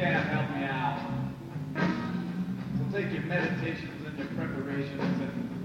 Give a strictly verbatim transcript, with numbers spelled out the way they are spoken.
can't help me out. So take your meditations and your preparations and